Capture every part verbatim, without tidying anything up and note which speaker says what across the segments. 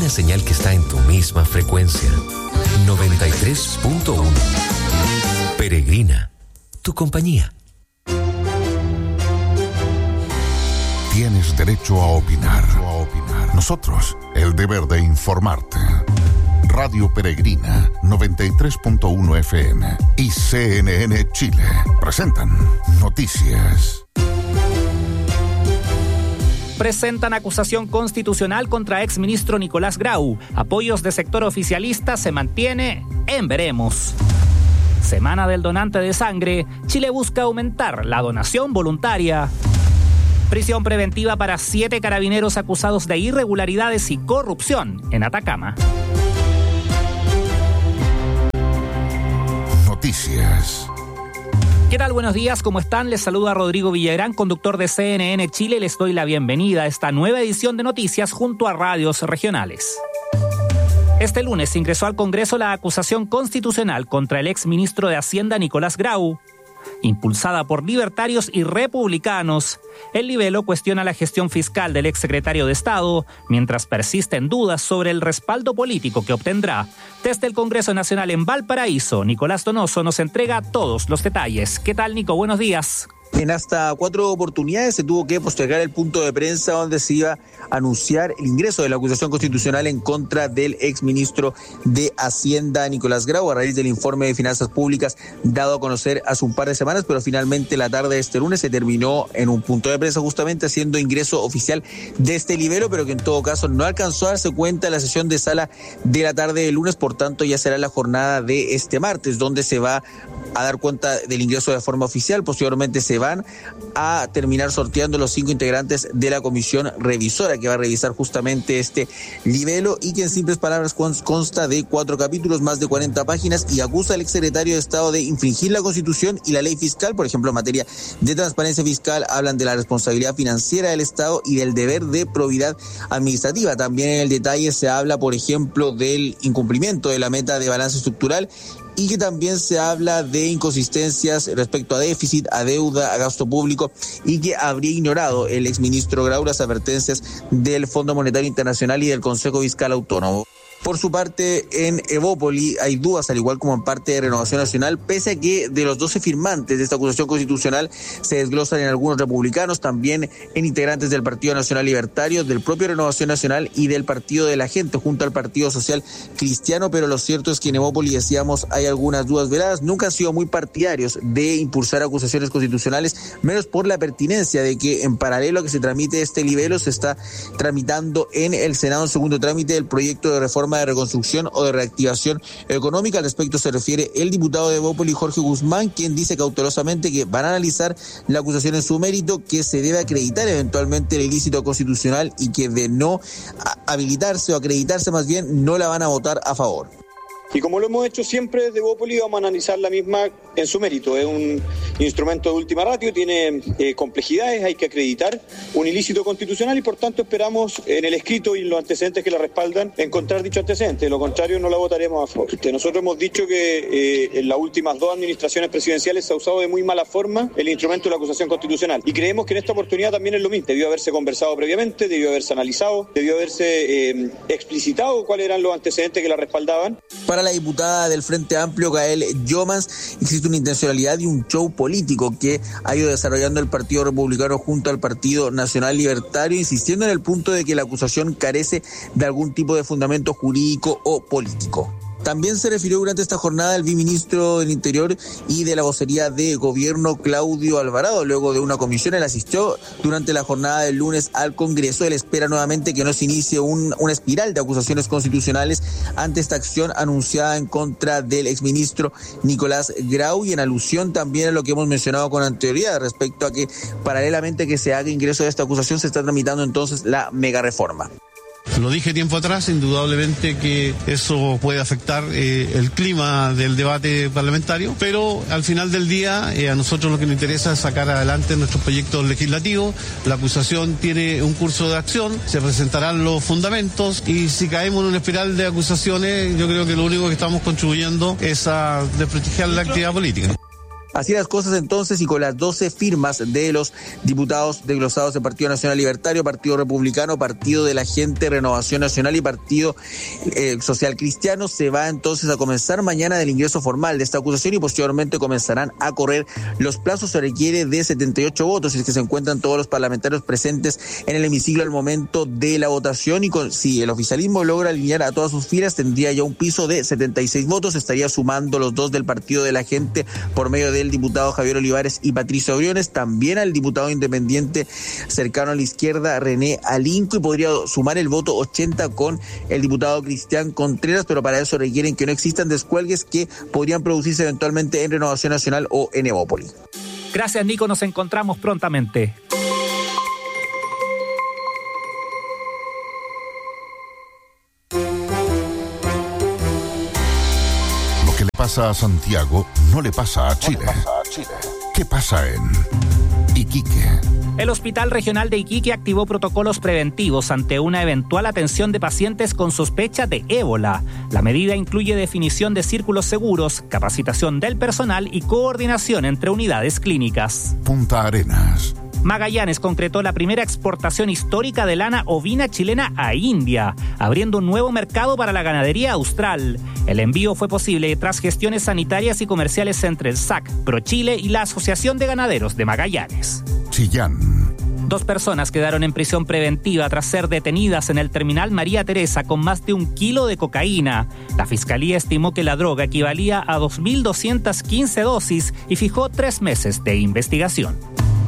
Speaker 1: una señal que está en tu misma frecuencia. noventa y tres punto uno. Peregrina, tu compañía.
Speaker 2: Tienes derecho a opinar. Nosotros, el deber de informarte. Radio Peregrina, noventa y tres punto uno F M y C N N Chile presentan Noticias.
Speaker 3: Presentan acusación constitucional contra exministro Nicolás Grau. Apoyos de sector oficialista se mantiene en veremos. Semana del donante de sangre. Chile busca aumentar la donación voluntaria. Prisión preventiva para siete carabineros acusados de irregularidades y corrupción en Atacama.
Speaker 2: Noticias.
Speaker 3: ¿Qué tal? Buenos días, ¿cómo están? Les saluda Rodrigo Villagrán, conductor de C N N Chile. Les doy la bienvenida a esta nueva edición de Noticias junto a radios regionales. Este lunes ingresó al Congreso la acusación constitucional contra el exministro de Hacienda Nicolás Grau. Impulsada por libertarios y republicanos, el libelo cuestiona la gestión fiscal del exsecretario de Estado, mientras persisten dudas sobre el respaldo político que obtendrá. Desde el Congreso Nacional en Valparaíso, Nicolás Donoso nos entrega todos los detalles. ¿Qué tal, Nico? Buenos días.
Speaker 4: En hasta cuatro oportunidades se tuvo que postergar el punto de prensa donde se iba a anunciar el ingreso de la acusación constitucional en contra del exministro de Hacienda Nicolás Grau a raíz del informe de finanzas públicas dado a conocer hace un par de semanas, pero finalmente la tarde de este lunes se terminó en un punto de prensa justamente haciendo ingreso oficial de este libelo, pero que en todo caso no alcanzó a darse cuenta en la sesión de sala de la tarde del lunes, por tanto ya será la jornada de este martes donde se va a dar cuenta del ingreso de forma oficial. Posteriormente se van a terminar sorteando los cinco integrantes de la comisión revisora que va a revisar justamente este libelo y que en simples palabras consta de cuatro capítulos, más de cuarenta páginas y acusa al exsecretario de Estado de infringir la Constitución y la ley fiscal. Por ejemplo, en materia de transparencia fiscal hablan de la responsabilidad financiera del Estado y del deber de probidad administrativa. También en el detalle se habla, por ejemplo, del incumplimiento de la meta de balance estructural y que también se habla de inconsistencias respecto a déficit, a deuda, a gasto público y que habría ignorado el exministro Grau las advertencias del Fondo Monetario Internacional y del Consejo Fiscal Autónomo. Por su parte, en Evópoli hay dudas, al igual como en parte de Renovación Nacional, pese a que de los doce firmantes de esta acusación constitucional se desglosan en algunos republicanos, también en integrantes del Partido Nacional Libertario, del propio Renovación Nacional y del Partido de la Gente, junto al Partido Social Cristiano, pero lo cierto es que en Evópoli, decíamos, hay algunas dudas veladas. Nunca han sido muy partidarios de impulsar acusaciones constitucionales, menos por la pertinencia de que en paralelo a que se tramite este libelo, se está tramitando en el Senado en segundo trámite el proyecto de reforma de reconstrucción o de reactivación económica. Al respecto se refiere el diputado de Evópoli, Jorge Guzmán, quien dice cautelosamente que van a analizar la acusación en su mérito, que se debe acreditar eventualmente el ilícito constitucional y que de no habilitarse o acreditarse más bien no la van a votar a favor.
Speaker 5: Y como lo hemos hecho siempre desde Evópoli, vamos a analizar la misma en su mérito. Es un instrumento de última ratio, tiene eh, complejidades, hay que acreditar un ilícito constitucional y por tanto esperamos en el escrito y en los antecedentes que la respaldan encontrar dicho antecedente. De lo contrario no la votaremos a favor. Nosotros hemos dicho que eh, en las últimas dos administraciones presidenciales se ha usado de muy mala forma el instrumento de la acusación constitucional y creemos que en esta oportunidad también es lo mismo. Debió haberse conversado previamente, debió haberse analizado, debió haberse eh, explicitado cuáles eran los antecedentes que la respaldaban.
Speaker 4: Para la diputada del Frente Amplio, Gael Yomans, existe una intencionalidad y un show político que ha ido desarrollando el Partido Republicano junto al Partido Nacional Libertario, insistiendo en el punto de que la acusación carece de algún tipo de fundamento jurídico o político. También se refirió durante esta jornada el viceministro del Interior y de la vocería de Gobierno, Claudio Alvarado. Luego de una comisión, él asistió durante la jornada del lunes al Congreso. Él espera nuevamente que no se inicie un, una espiral de acusaciones constitucionales ante esta acción anunciada en contra del exministro Nicolás Grau y en alusión también a lo que hemos mencionado con anterioridad respecto a que paralelamente a que se haga ingreso de esta acusación se está tramitando entonces la mega reforma.
Speaker 6: Lo dije tiempo atrás, indudablemente que eso puede afectar eh, el clima del debate parlamentario, pero al final del día eh, a nosotros lo que nos interesa es sacar adelante nuestros proyectos legislativos. La acusación tiene un curso de acción, se presentarán los fundamentos y si caemos en una espiral de acusaciones, yo creo que lo único que estamos contribuyendo es a desprestigiar la actividad política.
Speaker 4: Así las cosas entonces, y con las doce firmas de los diputados desglosados del Partido Nacional Libertario, Partido Republicano, Partido de la Gente, Renovación Nacional y Partido eh, Social Cristiano, se va entonces a comenzar mañana el ingreso formal de esta acusación y posteriormente comenzarán a correr los plazos. Se requiere de setenta y ocho votos, si es que se encuentran todos los parlamentarios presentes en el hemiciclo al momento de la votación, y con, si el oficialismo logra alinear a todas sus filas, tendría ya un piso de setenta y seis votos, estaría sumando los dos del Partido de la Gente por medio del diputado Javier Olivares y Patricio Briones, también al diputado independiente cercano a la izquierda René Alinco, y podría sumar el voto ochenta con el diputado Cristian Contreras, pero para eso requieren que no existan descuelgues que podrían producirse eventualmente en Renovación Nacional o en Evópoli.
Speaker 3: Gracias, Nico, nos encontramos prontamente.
Speaker 2: Lo que le pasa a Santiago no le pasa a Chile. No le pasa a Chile. ¿Qué pasa en Iquique?
Speaker 3: El Hospital Regional de Iquique activó protocolos preventivos ante una eventual atención de pacientes con sospecha de ébola. La medida incluye definición de círculos seguros, capacitación del personal y coordinación entre unidades clínicas.
Speaker 2: Punta Arenas.
Speaker 3: Magallanes concretó la primera exportación histórica de lana ovina chilena a India, abriendo un nuevo mercado para la ganadería austral. El envío fue posible tras gestiones sanitarias y comerciales entre el S A C, ProChile y la Asociación de Ganaderos de Magallanes.
Speaker 2: Chillán.
Speaker 3: Dos personas quedaron en prisión preventiva tras ser detenidas en el terminal María Teresa con más de un kilo de cocaína. La fiscalía estimó que la droga equivalía a dos mil doscientas quince dosis y fijó tres meses de investigación.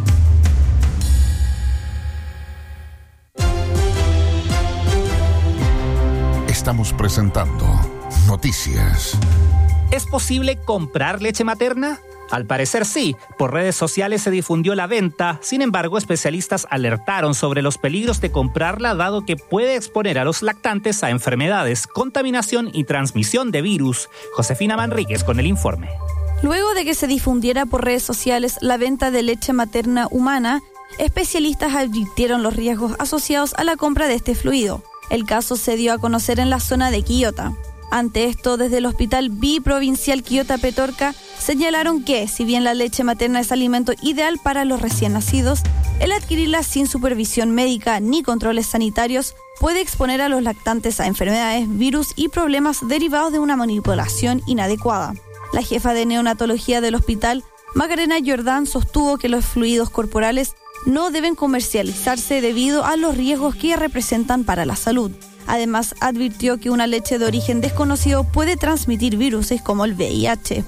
Speaker 2: Estamos presentando Noticias.
Speaker 3: ¿Es posible comprar leche materna? Al parecer sí, por redes sociales se difundió la venta. Sin embargo, especialistas alertaron sobre los peligros de comprarla, dado que puede exponer a los lactantes a enfermedades, contaminación y transmisión de virus. Josefina Manríquez con el informe.
Speaker 7: Luego de que se difundiera por redes sociales la venta de leche materna humana, especialistas advirtieron los riesgos asociados a la compra de este fluido. El caso se dio a conocer en la zona de Quillota. Ante esto, desde el Hospital Biprovincial Quillota Petorca, señalaron que, si bien la leche materna es alimento ideal para los recién nacidos, el adquirirla sin supervisión médica ni controles sanitarios puede exponer a los lactantes a enfermedades, virus y problemas derivados de una manipulación inadecuada. La jefa de neonatología del hospital, Macarena Jordán, sostuvo que los fluidos corporales no deben comercializarse debido a los riesgos que representan para la salud. Además, advirtió que una leche de origen desconocido puede transmitir virus como el V I H.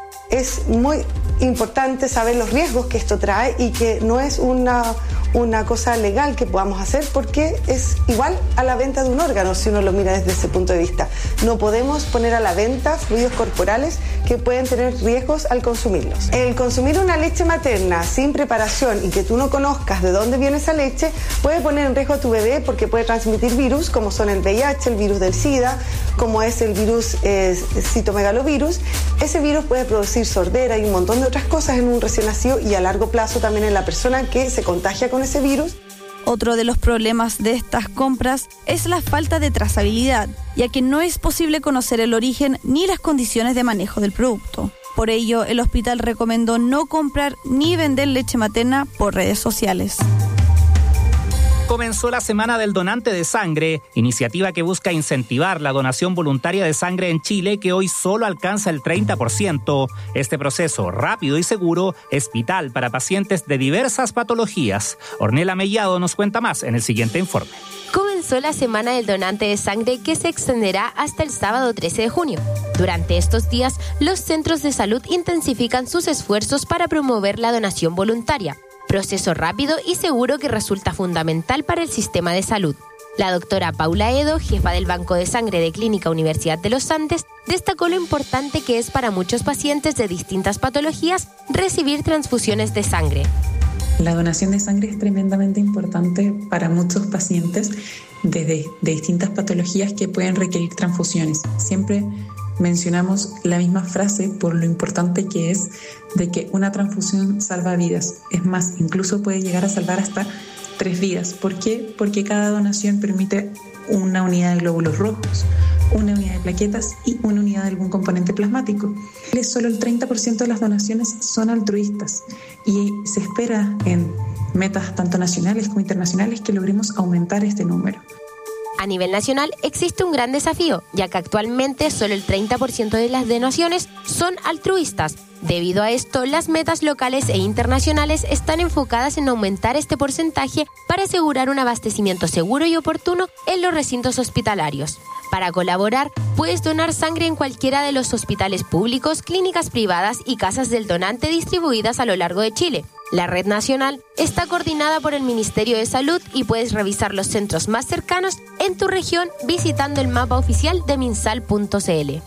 Speaker 8: Es muy importante saber los riesgos que esto trae y que no es una, una cosa legal que podamos hacer, porque es igual a la venta de un órgano si uno lo mira desde ese punto de vista. No podemos poner a la venta fluidos corporales que pueden tener riesgos al consumirlos. El consumir una leche materna sin preparación y que tú no conozcas de dónde viene esa leche puede poner en riesgo a tu bebé, porque puede transmitir virus como son el V I H, el virus del SIDA, como es el virus eh, citomegalovirus. Ese virus puede producir sordera y un montón de otras cosas en un recién nacido, y a largo plazo también en la persona que se contagia con ese virus.
Speaker 7: Otro de los problemas de estas compras es la falta de trazabilidad, ya que no es posible conocer el origen ni las condiciones de manejo del producto. Por ello, el hospital recomendó no comprar ni vender leche materna por redes sociales.
Speaker 3: Comenzó la Semana del Donante de Sangre, iniciativa que busca incentivar la donación voluntaria de sangre en Chile, que hoy solo alcanza el treinta por ciento. Este proceso, rápido y seguro, es vital para pacientes de diversas patologías. Ornella Mellado nos cuenta más en el siguiente informe.
Speaker 9: Comenzó la Semana del Donante de Sangre, que se extenderá hasta el sábado trece de junio. Durante estos días, los centros de salud intensifican sus esfuerzos para promover la donación voluntaria, proceso rápido y seguro que resulta fundamental para el sistema de salud. La doctora Paula Edo, jefa del Banco de Sangre de Clínica Universidad de los Andes, destacó lo importante que es para muchos pacientes de distintas patologías recibir transfusiones de sangre.
Speaker 10: La donación de sangre es tremendamente importante para muchos pacientes de, de, de distintas patologías que pueden requerir transfusiones. Siempre mencionamos la misma frase por lo importante que es de que una transfusión salva vidas. Es más, incluso puede llegar a salvar hasta tres vidas. ¿Por qué? Porque cada donación permite una unidad de glóbulos rojos. una unidad de plaquetas y una unidad de algún componente plasmático. Solo el treinta por ciento de las donaciones son altruistas y se espera en metas tanto nacionales como internacionales que logremos aumentar este número.
Speaker 9: A nivel nacional existe un gran desafío, ya que actualmente solo el treinta por ciento de las donaciones son altruistas. Debido a esto, las metas locales e internacionales están enfocadas en aumentar este porcentaje para asegurar un abastecimiento seguro y oportuno en los recintos hospitalarios. Para colaborar, puedes donar sangre en cualquiera de los hospitales públicos, clínicas privadas y casas del donante distribuidas a lo largo de Chile. La red nacional está coordinada por el Ministerio de Salud y puedes revisar los centros más cercanos en tu región visitando el mapa oficial de minsal punto c l.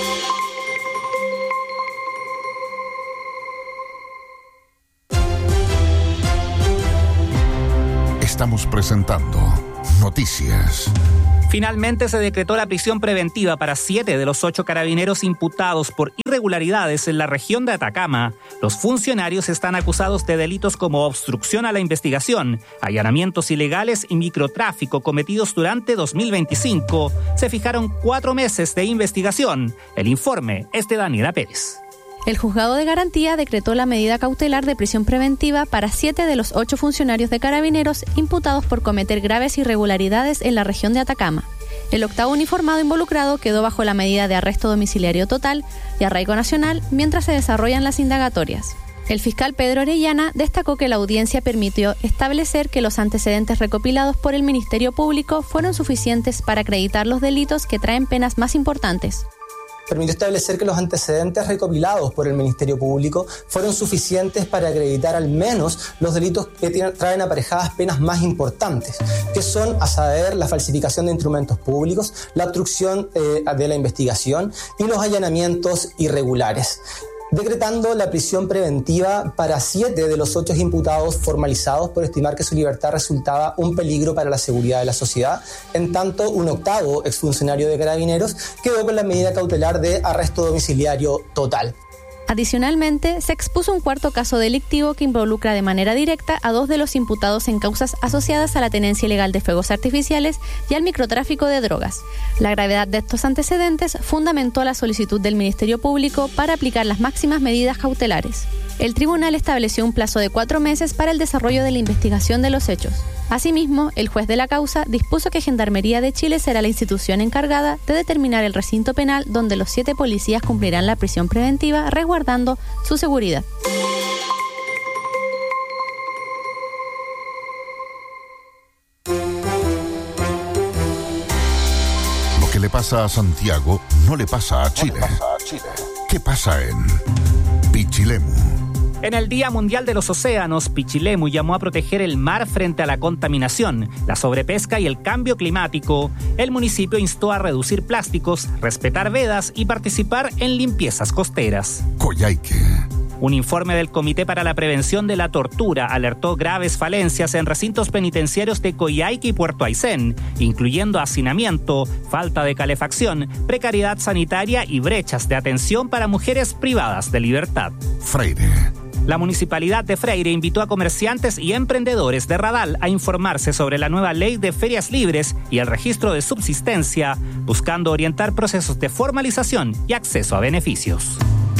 Speaker 2: Estamos presentando Noticias.
Speaker 3: Finalmente se decretó la prisión preventiva para siete de los ocho carabineros imputados por irregularidades en la región de Atacama. Los funcionarios están acusados de delitos como obstrucción a la investigación, allanamientos ilegales y microtráfico cometidos durante dos mil veinticinco. Se fijaron cuatro meses de investigación. El informe es de Daniela Pérez.
Speaker 11: El juzgado de garantía decretó la medida cautelar de prisión preventiva para siete de los ocho funcionarios de Carabineros imputados por cometer graves irregularidades en la región de Atacama. El octavo uniformado involucrado quedó bajo la medida de arresto domiciliario total y arraigo nacional mientras se desarrollan las indagatorias. El fiscal Pedro Orellana destacó que la audiencia permitió establecer que los antecedentes recopilados por el Ministerio Público fueron suficientes para acreditar los delitos que traen penas más importantes.
Speaker 12: Permitió establecer que los antecedentes recopilados por el Ministerio Público fueron suficientes para acreditar al menos los delitos que tienen, traen aparejadas penas más importantes, que son, a saber, la falsificación de instrumentos públicos, la obstrucción eh, de la investigación y los allanamientos irregulares, decretando la prisión preventiva para siete de los ocho imputados formalizados por estimar que su libertad resultaba un peligro para la seguridad de la sociedad. En tanto, un octavo exfuncionario de Carabineros quedó con la medida cautelar de arresto domiciliario total.
Speaker 11: Adicionalmente, se expuso un cuarto caso delictivo que involucra de manera directa a dos de los imputados en causas asociadas a la tenencia ilegal de fuegos artificiales y al microtráfico de drogas. La gravedad de estos antecedentes fundamentó la solicitud del Ministerio Público para aplicar las máximas medidas cautelares. El tribunal estableció un plazo de cuatro meses para el desarrollo de la investigación de los hechos. Asimismo, el juez de la causa dispuso que Gendarmería de Chile será la institución encargada de determinar el recinto penal donde los siete policías cumplirán la prisión preventiva, resguardando su seguridad.
Speaker 2: Lo que le pasa a Santiago no le pasa a Chile. No le pasa a Chile. ¿Qué pasa en Pichilemu?
Speaker 3: En el Día Mundial de los Océanos, Pichilemu llamó a proteger el mar frente a la contaminación, la sobrepesca y el cambio climático. El municipio instó a reducir plásticos, respetar vedas y participar en limpiezas costeras.
Speaker 2: Coyhaique.
Speaker 3: Un informe del Comité para la Prevención de la Tortura alertó graves falencias en recintos penitenciarios de Coyhaique y Puerto Aysén, incluyendo hacinamiento, falta de calefacción, precariedad sanitaria y brechas de atención para mujeres privadas de libertad.
Speaker 2: Freire.
Speaker 3: La Municipalidad de Freire invitó a comerciantes y emprendedores de Radal a informarse sobre la nueva ley de ferias libres y el registro de subsistencia, buscando orientar procesos de formalización y acceso a beneficios.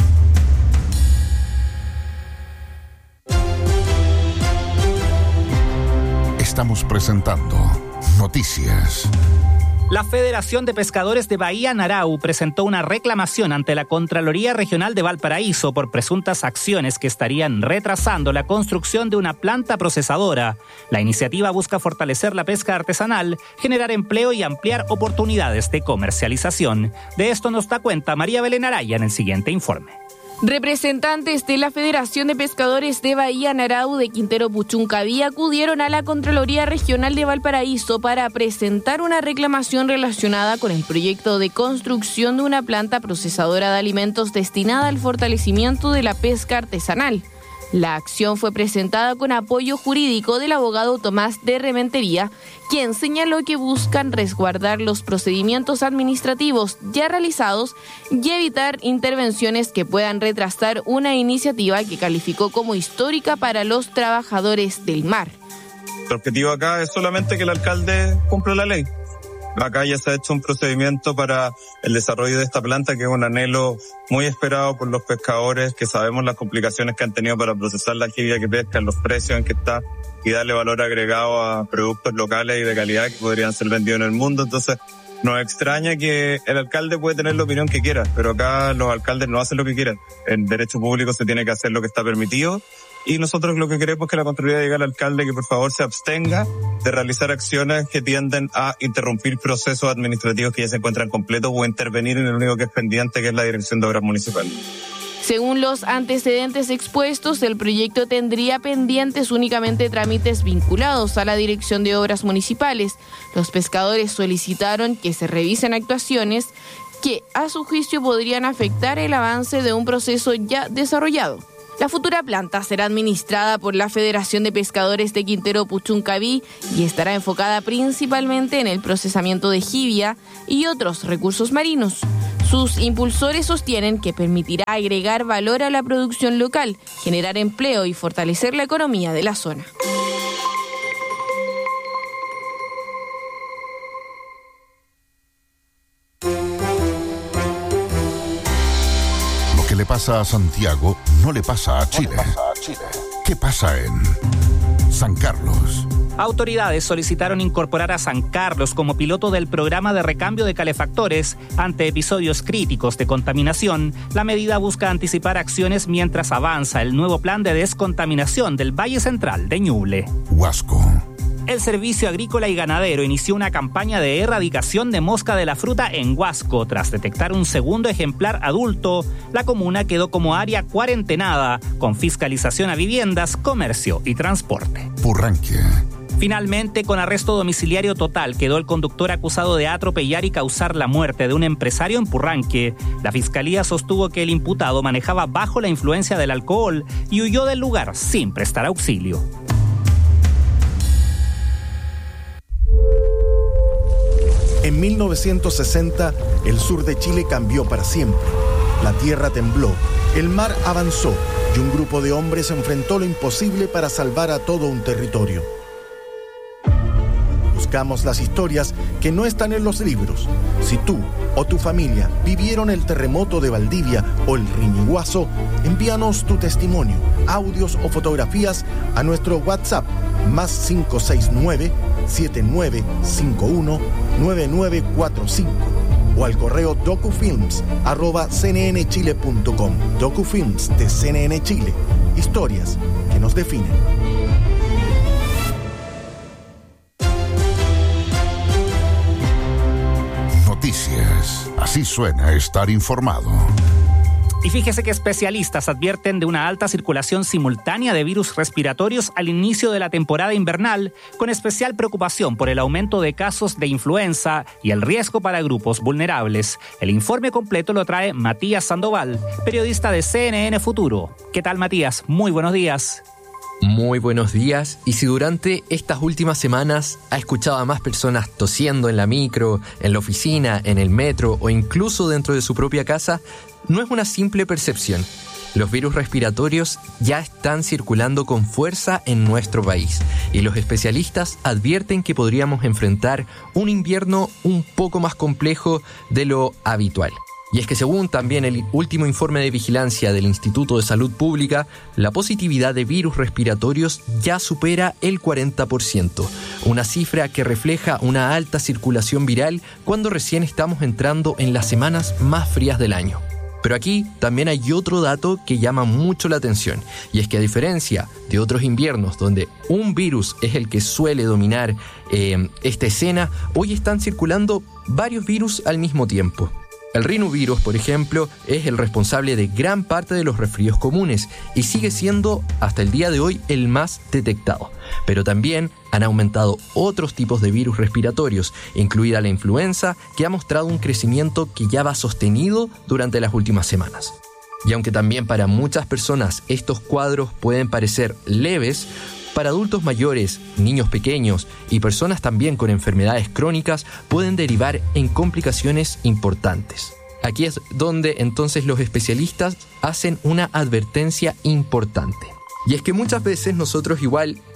Speaker 2: Estamos presentando Noticias.
Speaker 3: La Federación de Pescadores de Bahía Narau presentó una reclamación ante la Contraloría Regional de Valparaíso por presuntas acciones que estarían retrasando la construcción de una planta procesadora. La iniciativa busca fortalecer la pesca artesanal, generar empleo y ampliar oportunidades de comercialización. De esto nos da cuenta María Belén Araya en el siguiente informe.
Speaker 13: Representantes de la Federación de Pescadores de Bahía Narau de Quintero Puchuncaví acudieron a la Contraloría Regional de Valparaíso para presentar una reclamación relacionada con el proyecto de construcción de una planta procesadora de alimentos destinada al fortalecimiento de la pesca artesanal. La acción fue presentada con apoyo jurídico del abogado Tomás de Rementería, quien señaló que buscan resguardar los procedimientos administrativos ya realizados y evitar intervenciones que puedan retrasar una iniciativa que calificó como histórica para los trabajadores del mar.
Speaker 14: El objetivo acá es solamente que el alcalde cumpla la ley. acá ya se ha hecho un procedimiento para el desarrollo de esta planta, que es un anhelo muy esperado por los pescadores, que sabemos las complicaciones que han tenido para procesar la jibia que pescan, los precios en que está, y darle valor agregado a productos locales y de calidad que podrían ser vendidos en el mundo. Entonces, nos extraña que el alcalde puede tener la opinión que quiera, pero acá los alcaldes no hacen lo que quieran. En derecho público se tiene que hacer lo que está permitido, y nosotros lo que queremos es que la Contraloría diga al alcalde que por favor se abstenga de realizar acciones que tienden a interrumpir procesos administrativos que ya se encuentran completos o intervenir en el único que es pendiente, que es la Dirección de Obras Municipales.
Speaker 13: Según los antecedentes expuestos, el proyecto tendría pendientes únicamente trámites vinculados a la Dirección de Obras Municipales. Los pescadores solicitaron que se revisen actuaciones que, a su juicio, podrían afectar el avance de un proceso ya desarrollado. La futura planta será administrada por la Federación de Pescadores de Quintero Puchuncaví y estará enfocada principalmente en el procesamiento de jibia y otros recursos marinos. Sus impulsores sostienen que permitirá agregar valor a la producción local, generar empleo y fortalecer la economía de la zona.
Speaker 2: Lo que le pasa a Santiago no le pasa a Chile. No le pasa a Chile. ¿Qué pasa en San Carlos?
Speaker 3: Autoridades solicitaron incorporar a San Carlos como piloto del programa de recambio de calefactores ante episodios críticos de contaminación. La medida busca anticipar acciones mientras avanza el nuevo plan de descontaminación del Valle Central de Ñuble.
Speaker 2: Huasco.
Speaker 3: El Servicio Agrícola y Ganadero inició una campaña de erradicación de mosca de la fruta en Huasco. Tras detectar un segundo ejemplar adulto, la comuna quedó como área cuarentenada, con fiscalización a viviendas, comercio y transporte.
Speaker 2: Purranque.
Speaker 3: Finalmente, con arresto domiciliario total, quedó el conductor acusado de atropellar y causar la muerte de un empresario en Purranque. La fiscalía sostuvo que el imputado manejaba bajo la influencia del alcohol y huyó del lugar sin prestar auxilio.
Speaker 15: En mil novecientos sesenta, el sur de Chile cambió para siempre. La tierra tembló, el mar avanzó y un grupo de hombres enfrentó lo imposible para salvar a todo un territorio. Buscamos las historias que no están en los libros. Si tú o tu familia vivieron el terremoto de Valdivia o el Riñiguazo, envíanos tu testimonio, audios o fotografías a nuestro WhatsApp más cinco seis nueve, siete nueve cinco uno, nueve nueve cuatro cinco o al correo docufilms arroba c n n chile punto com. Docufilms de C N N Chile. Historias que nos definen.
Speaker 2: Noticias. Así suena estar informado.
Speaker 3: Y fíjese que especialistas advierten de una alta circulación simultánea de virus respiratorios al inicio de la temporada invernal, con especial preocupación por el aumento de casos de influenza y el riesgo para grupos vulnerables. El informe completo lo trae Matías Sandoval, periodista de C N N Futuro. ¿Qué tal, Matías? Muy buenos días.
Speaker 16: Muy buenos días. Y si durante estas últimas semanas ha escuchado a más personas tosiendo en la micro, en la oficina, en el metro o incluso dentro de su propia casa, no es una simple percepción. Los virus respiratorios ya están circulando con fuerza en nuestro país y los especialistas advierten que podríamos enfrentar un invierno un poco más complejo de lo habitual. Y es que según también el último informe de vigilancia del Instituto de Salud Pública, la positividad de virus respiratorios ya supera el cuarenta por ciento, una cifra que refleja una alta circulación viral cuando recién estamos entrando en las semanas más frías del año. Pero aquí también hay otro dato que llama mucho la atención, y es que a diferencia de otros inviernos donde un virus es el que suele dominar eh, esta escena, hoy están circulando varios virus al mismo tiempo. El rinovirus, por ejemplo, es el responsable de gran parte de los resfríos comunes y sigue siendo hasta el día de hoy el más detectado. Pero también han aumentado otros tipos de virus respiratorios, incluida la influenza, que ha mostrado un crecimiento que ya va sostenido durante las últimas semanas. Y aunque también para muchas personas estos cuadros pueden parecer leves, para adultos mayores, niños pequeños y personas también con enfermedades crónicas pueden derivar en complicaciones importantes. Aquí es donde entonces los especialistas hacen una advertencia importante. Y es que muchas veces nosotros igual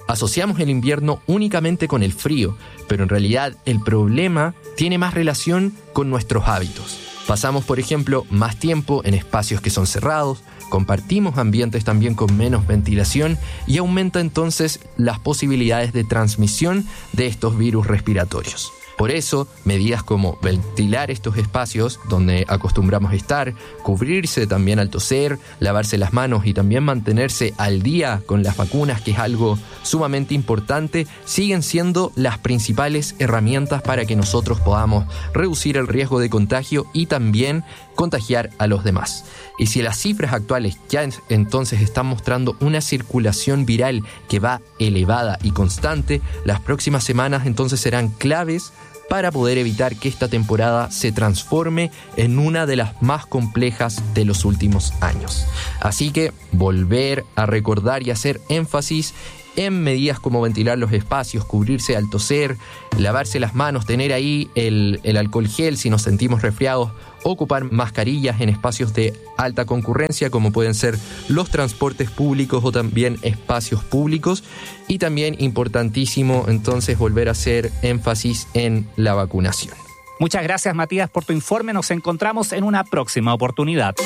Speaker 16: asociamos el invierno únicamente con el frío, pero en realidad el problema tiene más relación con nuestros hábitos. Pasamos, por ejemplo, más tiempo en espacios que son cerrados, compartimos ambientes también con menos ventilación y aumenta entonces las posibilidades de transmisión de estos virus respiratorios. Por eso, medidas como ventilar estos espacios donde acostumbramos estar, cubrirse también al toser, lavarse las manos y también mantenerse al día con las vacunas, que es algo sumamente importante, siguen siendo las principales herramientas para que nosotros podamos reducir el riesgo de contagio y también contagiar a los demás. Y si las cifras actuales ya entonces están mostrando una circulación viral que va elevada y constante, las próximas semanas entonces serán claves para poder evitar que esta temporada se transforme en una de las más complejas de los últimos años. Así que volver a recordar y hacer énfasis en medidas como ventilar los espacios, cubrirse al toser, lavarse las manos, tener ahí el, el alcohol gel si nos sentimos resfriados, ocupar mascarillas en espacios de alta concurrencia como pueden ser los transportes públicos o también espacios públicos, y también importantísimo entonces volver a hacer énfasis en la vacunación.
Speaker 3: Muchas gracias, Matías, por tu informe. Nos encontramos en una próxima oportunidad.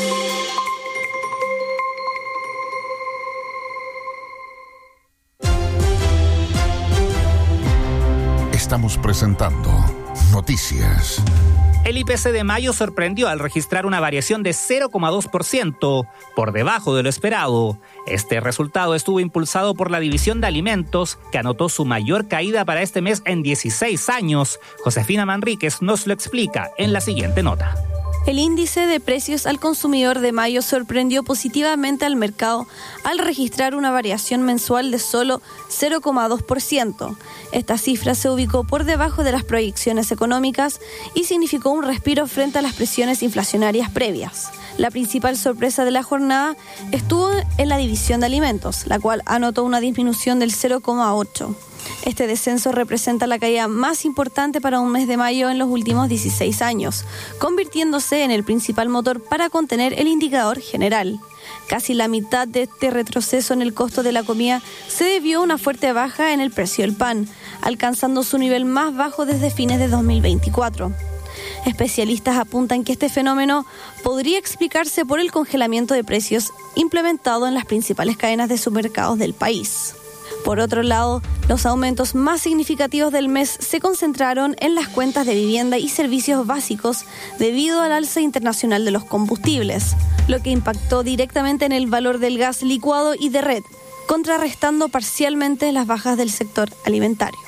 Speaker 2: Estamos presentando Noticias.
Speaker 3: El I P C de mayo sorprendió al registrar una variación de cero coma dos por ciento, por debajo de lo esperado. Este resultado estuvo impulsado por la División de Alimentos, que anotó su mayor caída para este mes en dieciséis años. Josefina Manríquez nos lo explica en la siguiente nota.
Speaker 7: El índice de precios al consumidor de mayo sorprendió positivamente al mercado al registrar una variación mensual de solo cero coma dos por ciento. Esta cifra se ubicó por debajo de las proyecciones económicas y significó un respiro frente a las presiones inflacionarias previas. La principal sorpresa de la jornada estuvo en la división de alimentos, la cual anotó una disminución del cero coma ocho por ciento. Este descenso representa la caída más importante para un mes de mayo en los últimos dieciséis años, convirtiéndose en el principal motor para contener el indicador general. Casi la mitad de este retroceso en el costo de la comida se debió a una fuerte baja en el precio del pan, alcanzando su nivel más bajo desde fines de dos mil veinticuatro. Especialistas apuntan que este fenómeno podría explicarse por el congelamiento de precios implementado en las principales cadenas de supermercados del país. Por otro lado, los aumentos más significativos del mes se concentraron en las cuentas de vivienda y servicios básicos debido al alza internacional de los combustibles, lo que impactó directamente en el valor del gas licuado y de red, contrarrestando parcialmente las bajas del sector alimentario.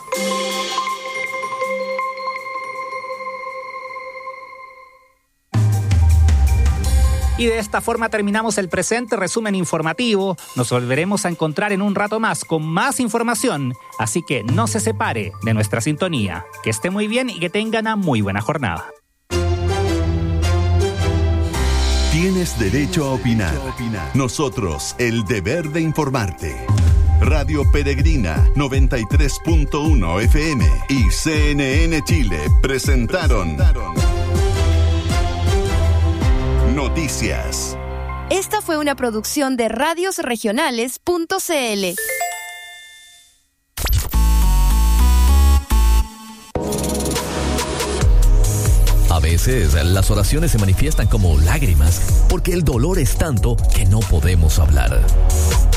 Speaker 3: Y de esta forma terminamos el presente resumen informativo. Nos volveremos a encontrar en un rato más con más información, así que no se separe de nuestra sintonía. Que esté muy bien y que tengan una muy buena jornada.
Speaker 17: Tienes derecho a opinar. Nosotros, el deber de informarte. Radio Peregrina noventa y tres punto uno F M y C N N Chile presentaron Noticias.
Speaker 18: Esta fue una producción de radios regionales punto c l.
Speaker 1: A veces las oraciones se manifiestan como lágrimas porque el dolor es tanto que no podemos hablar.